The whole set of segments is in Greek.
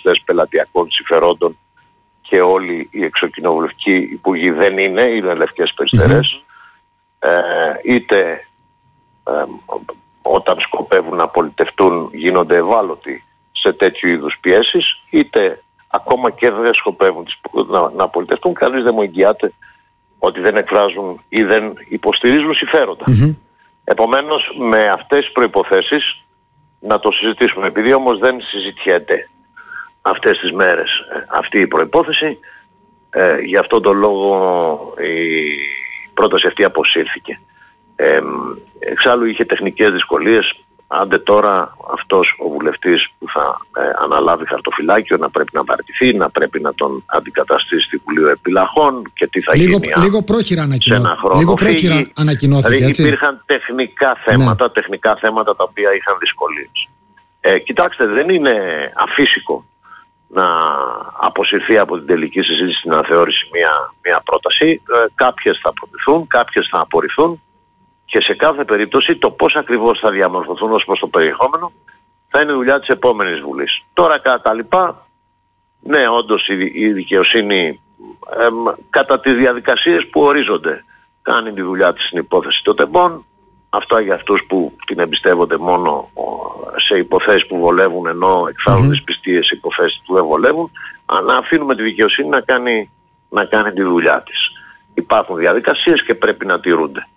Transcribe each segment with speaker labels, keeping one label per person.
Speaker 1: υπολογιστές πελατειακών συμφερόντων και όλοι οι εξοκοινοβουλευτικοί υπουργοί δεν είναι λευκές περιστερές. Είτε όταν σκοπεύουν να πολιτευτούν γίνονται ευάλωτοι σε τέτοιου είδους πιέσεις, είτε ακόμα και δεν σκοπεύουν να πολιτευτούν, κανείς δεν μου εγγυάται ότι δεν εκφράζουν ή δεν υποστηρίζουν συμφέροντα. Επομένως, με αυτές τις προϋποθέσεις να το συζητήσουμε. Επειδή όμως δεν συζητιέται αυτές τις μέρες αυτή η προϋπόθεση, γι' αυτόν τον λόγο η πρόταση αυτή αποσύρθηκε. Εξάλλου είχε τεχνικές δυσκολίες. Άντε τώρα αυτός ο βουλευτής που θα αναλάβει χαρτοφυλάκιο να πρέπει να βαρτηθεί, να πρέπει να τον αντικαταστήσει στη Βουλή Επιλαχών και τι θα γίνει.
Speaker 2: Λίγο πρόχειρα ανακοινώθηκε.
Speaker 1: Δηλαδή υπήρχαν τεχνικά θέματα τα οποία είχαν δυσκολίες. Κοιτάξτε, δεν είναι αφύσικο να αποσυρθεί από την τελική συζήτηση στην αναθεώρηση μια πρόταση. Κάποιες θα προτιθούν, κάποιες θα απορριφθούν. Και σε κάθε περίπτωση το πώς ακριβώς θα διαμορφωθούν ως προς το περιεχόμενο θα είναι δουλειά της επόμενης Βουλής. Τώρα κατά τα λοιπά, ναι, όντως η δικαιοσύνη κατά τις διαδικασίες που ορίζονται κάνει τη δουλειά της στην υπόθεση των τεμπών. Αυτά για αυτούς που την εμπιστεύονται μόνο σε υποθέσεις που βολεύουν, ενώ εκφράζουν δυσπιστίες σε υποθέσεις που δεν βολεύουν. Να αφήνουμε τη δικαιοσύνη να κάνει τη δουλειά της. Υπάρχουν διαδικασίες και πρέπει να τηρούνται.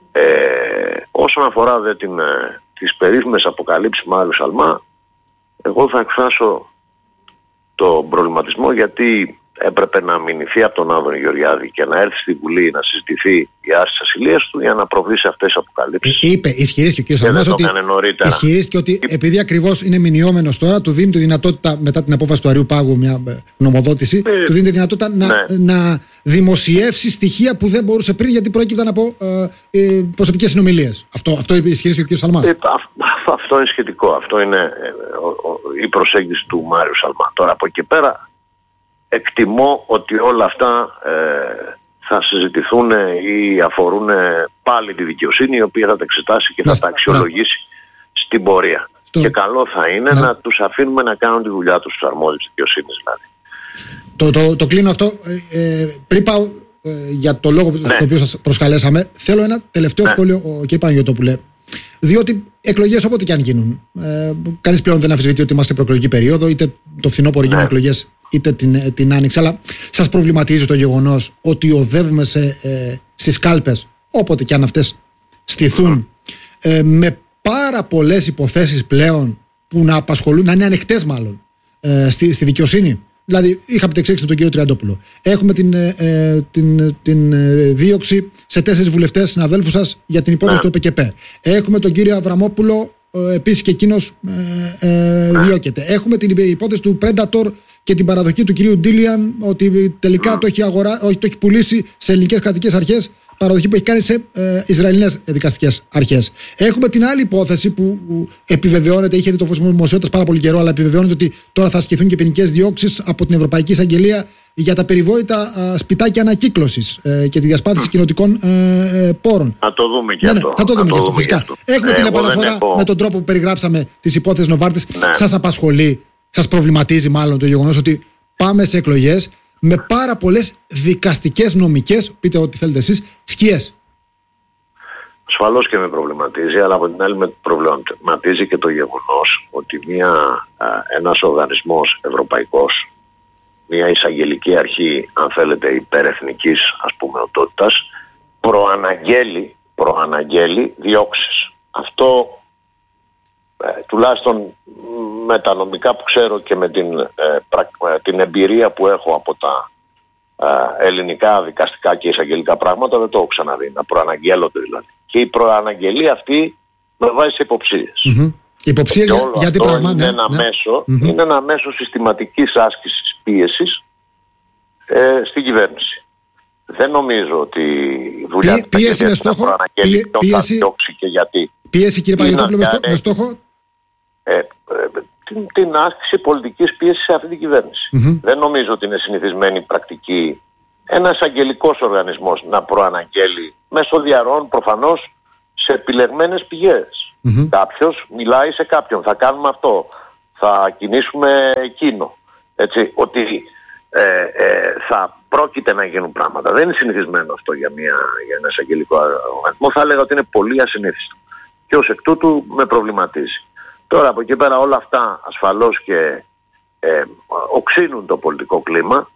Speaker 1: Όσον αφορά τις περίφημες αποκαλύψεις Μάριου Σαλμά, εγώ θα εκφράσω τον προβληματισμό γιατί έπρεπε να μηνυθεί από τον Άδωνη Γεωργιάδη και να έρθει στη Βουλή να συζητηθεί η άρση της ασυλίας του για να προβεί σε αυτές τις αποκαλύψεις.
Speaker 2: Ισχυρίστηκε ο κ. Σαλμάς ότι επειδή ακριβώς είναι μηνυόμενος τώρα, του δίνει τη δυνατότητα μετά την απόφαση του Αριού Πάγου, μια νομοδότηση, του δίνει τη δυνατότητα να δημοσιεύσει στοιχεία που δεν μπορούσε πριν γιατί προέκυπταν από προσωπικές συνομιλίες. Αυτό ισχυρίστηκε ο κ. Σαλμάς.
Speaker 1: Αυτό είναι σχετικό. Αυτό είναι η προσέγγιση του Μάριου Σαλμά. Τώρα από εκεί πέρα εκτιμώ ότι όλα αυτά θα συζητηθούν ή αφορούν πάλι τη δικαιοσύνη, η οποία θα τα εξετάσει και θα τα αξιολογήσει στην πορεία. Και καλό θα είναι να τους αφήνουμε να κάνουν τη δουλειά τους στους αρμόδιους δικαιοσύνης δηλαδή.
Speaker 2: Το κλείνω αυτό. Πριν πάω για το λόγο στο οποίο σας προσκαλέσαμε, θέλω ένα τελευταίο σχόλιο, ο κ. Παναγιωτόπουλε. Διότι εκλογές όποτε και αν γίνουν, κανείς πλέον δεν αμφισβητεί ότι είμαστε προεκλογική περίοδο, είτε το φθινόπωρο γίνουν εκλογές, είτε την άνοιξη. Αλλά σας προβληματίζει το γεγονός ότι οδεύουμε στις κάλπες, όποτε και αν αυτές στηθούν, με πάρα πολλές υποθέσεις πλέον που να απασχολούν, να είναι ανοιχτές μάλλον, στη δικαιοσύνη. Δηλαδή, είχαμε την εξέλιξη με τον κύριο Τριαντόπουλο. Έχουμε την δίωξη σε 4 βουλευτές συναδέλφους σας για την υπόθεση του ΕΠΚΠ. Έχουμε τον κύριο Αβραμόπουλο, επίσης και εκείνος διώκεται. Έχουμε την υπόθεση του Predator και την παραδοχή του κυρίου Ντίλιαν ότι τελικά το έχει πουλήσει σε ελληνικές κρατικές αρχές. Παραδοχή που έχει κάνει σε Ισραηλινές δικαστικές αρχές. Έχουμε την άλλη υπόθεση που επιβεβαιώνεται, είχε δει το φως δημοσιότητας πάρα πολύ καιρό, αλλά επιβεβαιώνεται ότι τώρα θα ασκηθούν και ποινικές διώξεις από την Ευρωπαϊκή Εισαγγελία για τα περιβόητα σπιτάκια ανακύκλωσης και τη διασπάθηση κοινοτικών πόρων.
Speaker 1: Θα το δούμε και αυτό.
Speaker 2: Θα το δούμε και αυτό, φυσικά. Έχουμε την επαναφορά με τον τρόπο που περιγράψαμε τις υπόθεσεις Νοβάρτης. Σας απασχολεί, σας προβληματίζει μάλλον το γεγονός ότι πάμε σε εκλογές με πάρα πολλές δικαστικές, νομικές, πείτε ό,τι θέλετε εσείς, σκιές.
Speaker 1: Ασφαλώς και με προβληματίζει, αλλά από την άλλη με προβληματίζει και το γεγονός ότι ένας οργανισμός ευρωπαϊκός, μια εισαγγελική αρχή, αν θέλετε, υπερεθνικής οντότητας, προαναγγέλει διώξεις. Αυτό τουλάχιστον με τα νομικά που ξέρω και με την εμπειρία που έχω από τα ελληνικά δικαστικά και εισαγγελικά πράγματα, δεν το έχω ξαναδεί, να προαναγγέλλονται δηλαδή. Και η προαναγγελία αυτή με βάζει σε υποψίες.
Speaker 2: Υποψίες για τι πράγμα?
Speaker 1: Είναι ένα μέσο συστηματικής άσκησης πίεσης στην κυβέρνηση. Δεν νομίζω ότι η δουλειά της
Speaker 2: πίεση με στόχο,
Speaker 1: να προαναγγέλει ποιον θα διώξει και γιατί.
Speaker 2: Πίεση, κύριε Παναγιωτόπουλο, με στόχο
Speaker 1: την άσκηση πολιτικής πίεσης σε αυτή την κυβέρνηση. Δεν νομίζω ότι είναι συνηθισμένη πρακτική ένας αγγελικός οργανισμός να προαναγγέλει μέσω διαρροών προφανώς σε επιλεγμένες πηγές. Κάποιος μιλάει σε κάποιον, θα κάνουμε αυτό, θα κινήσουμε εκείνο. έτσι, ότι θα πρόκειται να γίνουν πράγματα. Δεν είναι συνηθισμένο αυτό για ένα εισαγγελικό οργανισμό. Θα έλεγα ότι είναι πολύ ασυνήθιστο. Και ως εκ τούτου με προβληματίζει. Τώρα από εκεί πέρα όλα αυτά ασφαλώς και οξύνουν το πολιτικό κλίμα.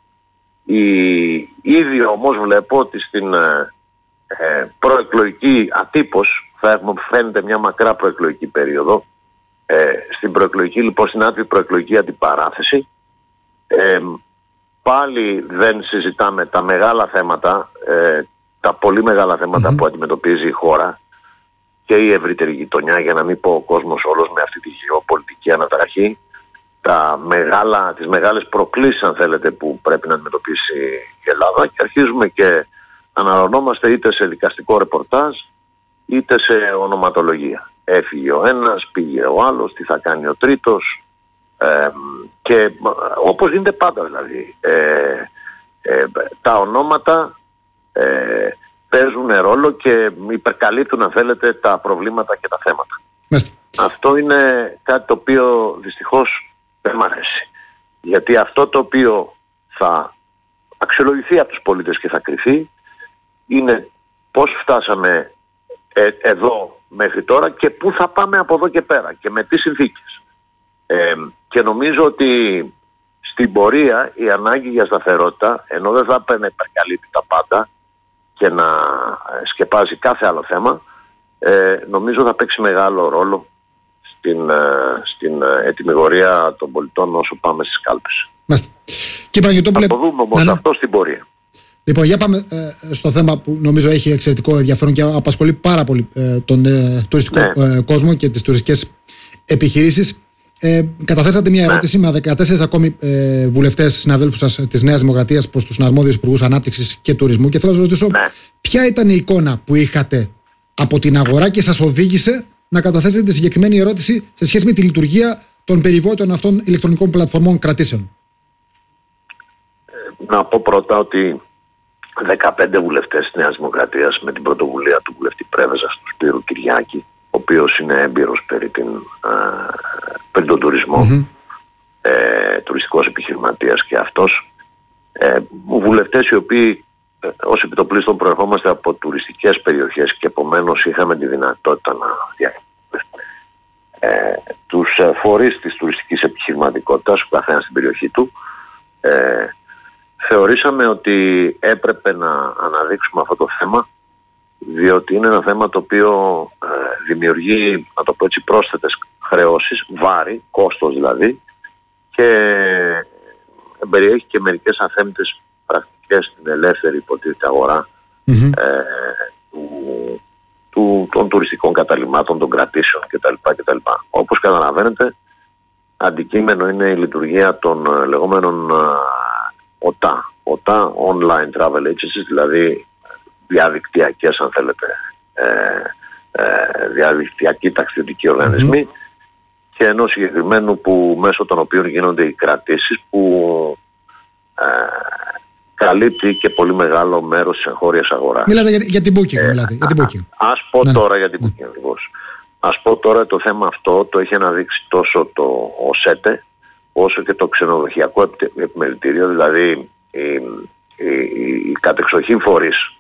Speaker 1: Ήδη όμως βλέπω ότι στην προεκλογική ατύπως θα έχουμε, φαίνεται, μια μακρά προεκλογική περίοδο. Στην προεκλογική, λοιπόν, στην άτυπη προεκλογική αντιπαράθεση πάλι δεν συζητάμε τα μεγάλα θέματα, τα πολύ μεγάλα θέματα που αντιμετωπίζει η χώρα και η ευρύτερη γειτονιά, για να μην πω ο κόσμος όλος, με αυτή τη γεωπολιτική αναταραχή, τις μεγάλες προκλήσεις, αν θέλετε, που πρέπει να αντιμετωπίσει η Ελλάδα, και αρχίζουμε και αναρρωνόμαστε είτε σε δικαστικό ρεπορτάζ είτε σε ονοματολογία. Έφυγε ο ένας, πήγε ο άλλος, τι θα κάνει ο τρίτος, και όπως γίνεται πάντα δηλαδή, τα ονόματα παίζουν ρόλο και υπερκαλύπτουν, αν θέλετε, τα προβλήματα και τα θέματα. Αυτό είναι κάτι το οποίο δυστυχώς δεν μ' αρέσει. Γιατί αυτό το οποίο θα αξιολογηθεί από τους πολίτες και θα κριθεί είναι πώς φτάσαμε εδώ μέχρι τώρα και πού θα πάμε από εδώ και πέρα και με τι συνθήκες. Και νομίζω ότι στην πορεία η ανάγκη για σταθερότητα, ενώ δεν θα έπαιρνε υπερκαλύπτει τα πάντα και να σκεπάζει κάθε άλλο θέμα, νομίζω θα παίξει μεγάλο ρόλο στην ετυμηγορία των πολιτών όσο πάμε στις κάλπες. Θα το δούμε όμως αυτό στην πορεία.
Speaker 2: Λοιπόν, για πάμε στο θέμα που νομίζω έχει εξαιρετικό ενδιαφέρον και απασχολεί πάρα πολύ τον τουριστικό κόσμο και τις τουριστικές επιχειρήσεις. Καταθέσατε μια ερώτηση με 14 ακόμη βουλευτές, συναδέλφους σας της Νέας Δημοκρατίας, προς τους αρμόδιους υπουργούς ανάπτυξης και τουρισμού, και θέλω να σας ρωτήσω ποια ήταν η εικόνα που είχατε από την αγορά και σας οδήγησε να καταθέσετε τη συγκεκριμένη ερώτηση σε σχέση με τη λειτουργία των περιβόητων αυτών ηλεκτρονικών πλατφορμών κρατήσεων.
Speaker 1: Να πω πρώτα ότι 15 βουλευτές της Νέας Δημοκρατίας, με την πρωτοβουλία του βουλευτή Πρέβεζα, του Σπύρου Κυριάκη, ο οποίος είναι έμπειρος περί τον τουρισμό, τουριστικός επιχειρηματίας και αυτός, βουλευτές οι οποίοι ως επιτοπλίστων προερχόμαστε από τουριστικές περιοχές και επομένως είχαμε τη δυνατότητα να τους φορείς της τουριστικής επιχειρηματικότητας, ο καθένας στην περιοχή του, θεωρήσαμε ότι έπρεπε να αναδείξουμε αυτό το θέμα, διότι είναι ένα θέμα το οποίο δημιουργεί, να το πω έτσι, πρόσθετες χρεώσεις, βάρη, κόστος δηλαδή, και περιέχει και μερικές αθέμητες πρακτικές στην ελεύθερη υποτίθεται αγορά των τουριστικών καταλυμάτων, των κρατήσεων κτλ. Όπως καταλαβαίνετε, αντικείμενο είναι η λειτουργία των λεγόμενων ΟΤΑ, Online Travel Agencies, δηλαδή διαδικτυακές, αν θέλετε, διαδικτυακοί ταξιδιωτικοί οργανισμοί, και ενός συγκεκριμένου που μέσω των οποίων γίνονται οι κρατήσεις, που καλύπτει και πολύ μεγάλο μέρος της εγχώριας αγοράς.
Speaker 2: Μιλάτε για την Booking, μιλάτε, για την Booking.
Speaker 1: Ας πω τώρα για την Booking ακριβώς. Ας πω τώρα, το θέμα αυτό το έχει αναδείξει τόσο το ΟΣΕΤΕ όσο και το ξενοδοχειακό επιμελητήριο, δηλαδή οι κατεξοχήν φορείς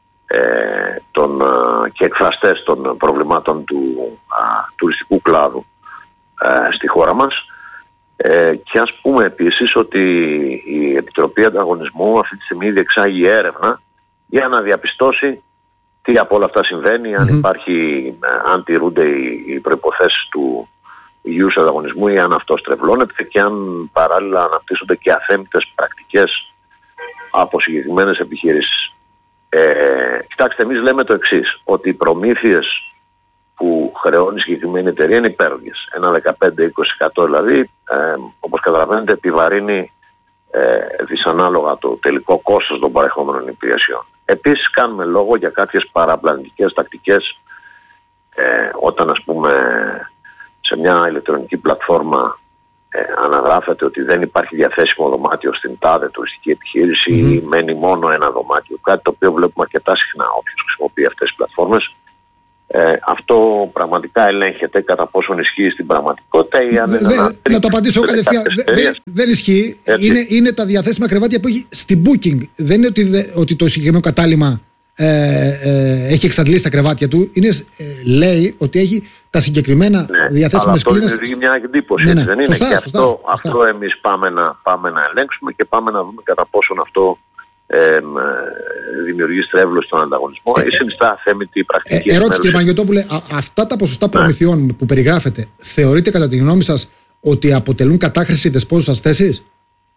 Speaker 1: και εκφραστές των προβλημάτων του τουριστικού κλάδου στη χώρα μας. Και ας πούμε επίσης ότι η Επιτροπή Ανταγωνισμού αυτή τη στιγμή διεξάγει έρευνα για να διαπιστώσει τι από όλα αυτά συμβαίνει, αν τηρούνται οι προϋποθέσεις του υγιούς ανταγωνισμού ή αν αυτό στρεβλώνεται, και αν παράλληλα αναπτύσσονται και αθέμητες πρακτικές από συγκεκριμένες επιχειρήσεις. Κοιτάξτε, εμείς λέμε το εξής, ότι οι προμήθειες που χρεώνει η συγκεκριμένη εταιρεία είναι υπέρογγες. Ένα 15-20% δηλαδή, όπως καταλαβαίνετε, επιβαρύνει δυσανάλογα το τελικό κόστος των παρεχόμενων υπηρεσιών. Επίσης κάνουμε λόγο για κάποιες παραπλανητικές τακτικές, όταν ας πούμε σε μια ηλεκτρονική πλατφόρμα αναγράφεται ότι δεν υπάρχει διαθέσιμο δωμάτιο στην τάδε τουριστική επιχείρηση ή μένει μόνο ένα δωμάτιο, κάτι το οποίο βλέπουμε αρκετά συχνά όποιος χρησιμοποιεί αυτές τις πλατφόρμες. Αυτό πραγματικά ελέγχεται κατά πόσον ισχύει στην πραγματικότητα ή αν
Speaker 2: να το απαντήσω κατευθείαν. Δεν ισχύει. Είναι τα διαθέσιμα κρεβάτια που έχει στην booking. Δεν είναι ότι το συγκεκριμένο κατάλημα έχει εξαντλήσει τα κρεβάτια του. Λέει ότι έχει τα συγκεκριμένα διαθέσιμες κλίνες.
Speaker 1: Αυτό είναι μια εντύπωση, δεν είναι?
Speaker 2: Σωστά,
Speaker 1: και
Speaker 2: σωστά.
Speaker 1: αυτό εμείς πάμε να ελέγξουμε και πάμε να δούμε κατά πόσον αυτό δημιουργεί στρέβλωση στον ανταγωνισμό ή συνιστά αθέμητη πρακτική.
Speaker 2: Ερώτηση, κύριε Παναγιωτόπουλε, αυτά τα ποσοστά προμηθειών που περιγράφετε, θεωρείτε κατά τη γνώμη σας ότι αποτελούν κατάχρηση δεσπόζουσας θέσης?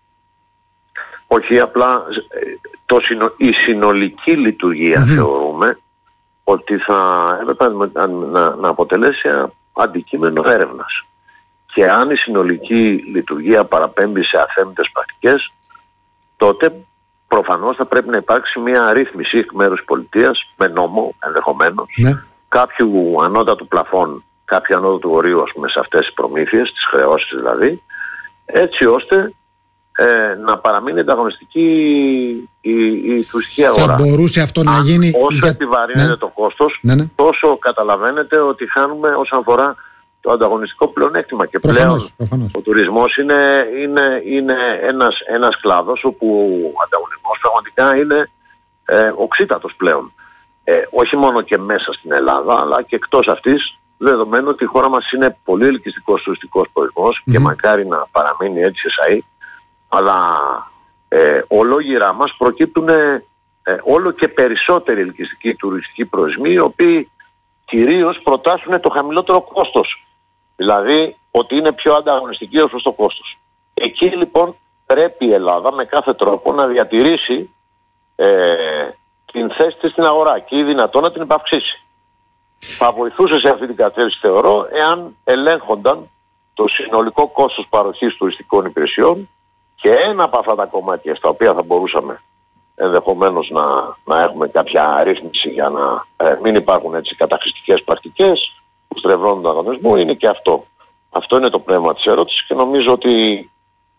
Speaker 1: Όχι, απλά η συνολική λειτουργία θεωρούμε ότι θα έπρεπε να αποτελέσει αντικείμενο έρευνας. Και αν η συνολική λειτουργία παραπέμπει σε αθέμητες πρακτικές, τότε προφανώς θα πρέπει να υπάρξει μια ρύθμιση εκ μέρους της πολιτείας, με νόμο ενδεχομένως, κάποιου ανώτατου πλαφών, κάποιου ανώτατου ορίου, ας πούμε, σε αυτές τις προμήθειες, τις χρεώσεις δηλαδή, έτσι ώστε να παραμείνει ανταγωνιστική η τουριστική αγορά.
Speaker 2: Θα μπορούσε αυτό να γίνει?
Speaker 1: Όσο επιβαρύνεται το κόστος, τόσο καταλαβαίνετε ότι χάνουμε όσον αφορά το ανταγωνιστικό πλεονέκτημα. Και
Speaker 2: προφανώς.
Speaker 1: Ο τουρισμός είναι ένας κλάδος όπου ο ανταγωνισμός πραγματικά είναι οξύτατος πλέον. Όχι μόνο και μέσα στην Ελλάδα, αλλά και εκτός αυτής, δεδομένου ότι η χώρα μας είναι πολύ ελκυστικός τουριστικός προορισμός και μακάρι να παραμείνει έτσι εσαΐ, αλλά ολόγυρά μας προκύπτουν όλο και περισσότεροι ελκυστικοί τουριστικοί προορισμοί, οι οποίοι κυρίως προτάσουν το χαμηλότερο κόστος. Δηλαδή ότι είναι πιο ανταγωνιστική ως προς το κόστος. Εκεί λοιπόν πρέπει η Ελλάδα με κάθε τρόπο να διατηρήσει την θέση της στην αγορά και ή δυνατόν να την επαυξήσει. Θα βοηθούσε σε αυτή την κατεύθυνση, θεωρώ, εάν ελέγχονταν το συνολικό κόστος παροχής τουριστικών υπηρεσιών και ένα από αυτά τα κομμάτια στα οποία θα μπορούσαμε ενδεχομένως να έχουμε κάποια ρύθμιση για να μην υπάρχουν έτσι καταχρηστικές πρακτικές που στρεβλώνουν τον ανταγωνισμό, είναι και αυτό. Αυτό είναι το πνεύμα της ερώτησης και νομίζω ότι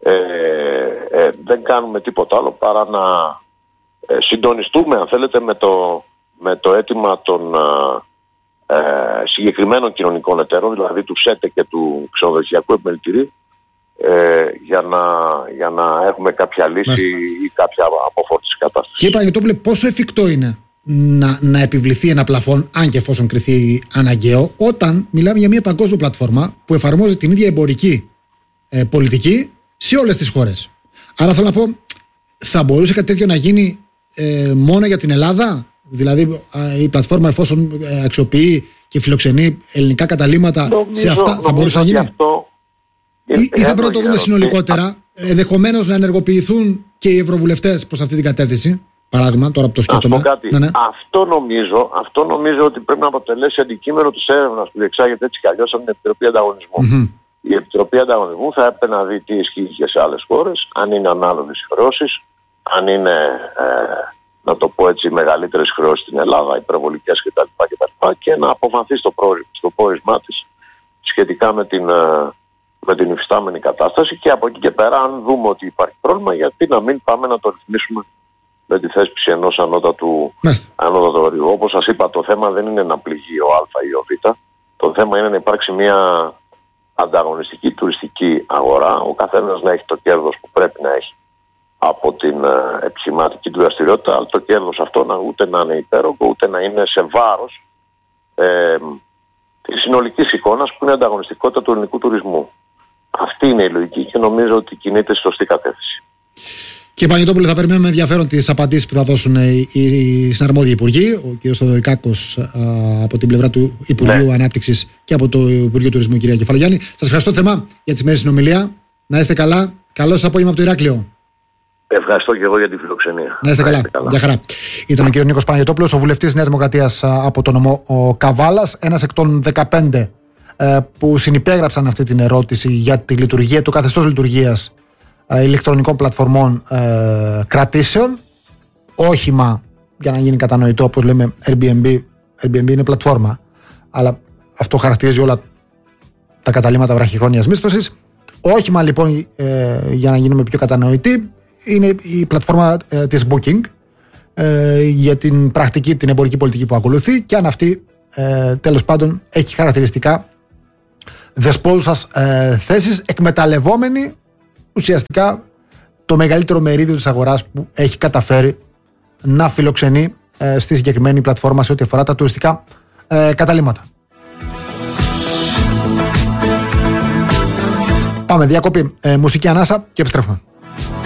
Speaker 1: δεν κάνουμε τίποτα άλλο παρά να συντονιστούμε, αν θέλετε, με το αίτημα των συγκεκριμένων κοινωνικών εταίρων, δηλαδή του ΣΕΤΕ και του Ξενοδοχειακού Επιμελητηρίου, για να έχουμε κάποια λύση ή κάποια αποφόρτιση κατάστασης.
Speaker 2: Κύριε Παναγιωτόπουλε, πόσο εφικτό είναι να επιβληθεί ένα πλαφόν, αν και εφόσον κριθεί αναγκαίο, όταν μιλάμε για μια παγκόσμια πλατφόρμα που εφαρμόζει την ίδια εμπορική πολιτική σε όλες τις χώρες? Άρα θέλω να πω, θα μπορούσε κάτι τέτοιο να γίνει μόνο για την Ελλάδα? Δηλαδή η πλατφόρμα, εφόσον αξιοποιεί και φιλοξενεί ελληνικά καταλύματα, σε αυτά θα μπορούσε να γίνει? Ή θα πρέπει να το δούμε συνολικότερα, ενδεχομένως να ενεργοποιηθούν και οι ευρωβουλευτές προς αυτή την κατεύθυνση? Παράδειγμα, τώρα που το σκέφτομαι.
Speaker 1: Αυτό νομίζω ότι πρέπει να αποτελέσει αντικείμενο της έρευνας που διεξάγεται έτσι κι αλλιώς από την Επιτροπή Ανταγωνισμού. Η Επιτροπή Ανταγωνισμού θα έπρεπε να δει τι ισχύει και σε άλλες χώρες, αν είναι ανάλογες χρεώσεις, αν είναι, να το πω έτσι, μεγαλύτερες χρεώσεις στην Ελλάδα, υπερβολικές κτλ. Και να αποφανθεί στο πόρισμά της σχετικά με την υφιστάμενη κατάσταση και από εκεί και πέρα, αν δούμε ότι υπάρχει πρόβλημα, γιατί να μην πάμε να το ρυθμίσουμε με τη θέσπιση ενός ανώτατου ορίου. Όπως σας είπα, το θέμα δεν είναι να πληγεί ο Α ή ο Β. Το θέμα είναι να υπάρξει μια ανταγωνιστική τουριστική αγορά, ο καθένας να έχει το κέρδος που πρέπει να έχει από την επιχειρηματική του δραστηριότητα, αλλά το κέρδος αυτό ούτε να είναι υπέρογκο, ούτε να είναι σε βάρος της συνολικής εικόνας που είναι ανταγωνιστικότητα του ελληνικού τουρισμού. Αυτή είναι η λογική και νομίζω ότι κινείται στη σωστή κατεύθυνση.
Speaker 2: Κύριε Παναγιωτόπουλε, θα περιμένουμε με ενδιαφέρον τις απαντήσεις που θα δώσουν οι συναρμόδιοι υπουργοί, ο κ. Θοδωρικάκος από την πλευρά του Υπουργείου Ανάπτυξης και από το Υπουργείο Τουρισμού, κυρία Κεφαλογιάννη. Σας ευχαριστώ θερμά για τη σημερινή συνομιλία. Να είστε καλά. Καλό σας απόγευμα από το Ηράκλειο.
Speaker 1: Ευχαριστώ και εγώ για τη φιλοξενία.
Speaker 2: Να είστε καλά. Γεια χαρά. Ήταν ο κ. Νίκος Παναγιωτόπουλος, ο βουλευτής Νέας Δημοκρατίας από το νομό Καβάλας, ένας εκ των 15 που συνυπέγραψαν αυτή την ερώτηση για τη λειτουργία, το καθεστώς λειτουργίας ηλεκτρονικών πλατφορμών κρατήσεων. Όχημα, για να γίνει κατανοητό, όπως λέμε Airbnb είναι πλατφόρμα, αλλά αυτό χαρακτηρίζει όλα τα καταλύματα βραχυχρόνιας μίσθωσης. Όχημα λοιπόν, για να γίνουμε πιο κατανοητοί, είναι η πλατφόρμα της Booking για την πρακτική, την εμπορική πολιτική που ακολουθεί, και αν αυτή τέλος πάντων έχει χαρακτηριστικά δεσπόζουσας θέσης, εκμεταλλευόμενη ουσιαστικά το μεγαλύτερο μερίδιο της αγοράς που έχει καταφέρει να φιλοξενεί στη συγκεκριμένη πλατφόρμα σε ό,τι αφορά τα τουριστικά καταλύματα. Πάμε διακοπή, μουσική ανάσα και επιστρέφουμε.